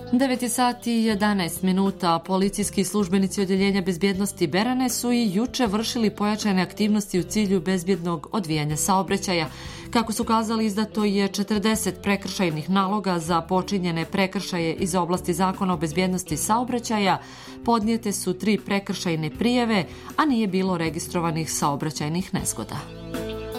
9 sati i 11 minuta. Policijski službenici Odjeljenja bezbjednosti Berane su i juče vršili pojačane aktivnosti u cilju bezbjednog odvijanja saobraćaja. Kako su kazali, izdato je 40 prekršajnih naloga za počinjene prekršaje iz oblasti Zakona o bezbjednosti saobraćaja, podnijete su 3 prekršajne prijave, a nije bilo registrovanih saobraćajnih nezgoda.